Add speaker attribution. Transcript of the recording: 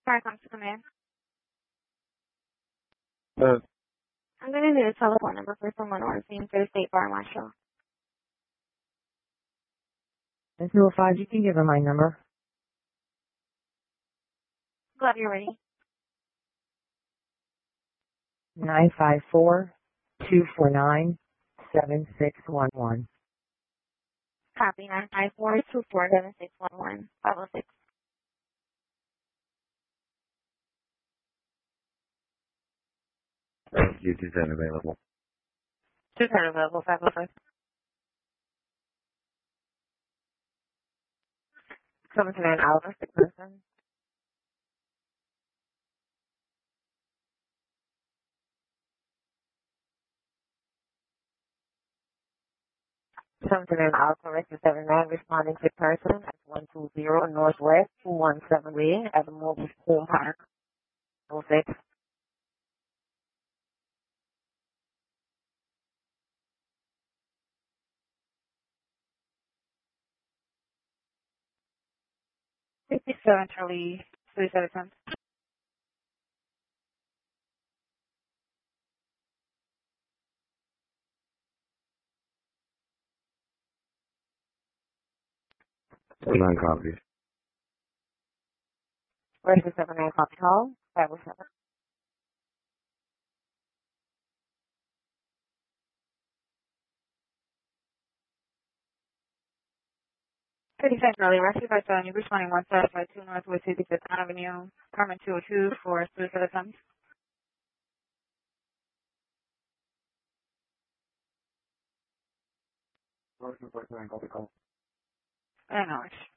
Speaker 1: Sorry, comes to command.
Speaker 2: Uh,
Speaker 1: I'm going to need a telephone number for someone or seen for the State Bar Marshal.
Speaker 3: Ms. 205, you can give her my number.
Speaker 1: Glad you're ready.
Speaker 3: 954-249-7611.
Speaker 1: Copy 954-247-611. 506.
Speaker 2: you do that available.
Speaker 1: 210 available, 506. 79 Oliver, 6 person. Something in Alcharest 79, responding to person at 120 Northwest 217 at the Mobile Home Park. 06. Charlie, suicide attempt.
Speaker 2: Nine copies.
Speaker 1: Where's the 79 copy call? 507. 35 Charlie, rescue by phone. You're responding 152 Northwest 65th Avenue, apartment 202 for suicide attempt.
Speaker 2: Where's the 49 copy call?
Speaker 1: I don't know.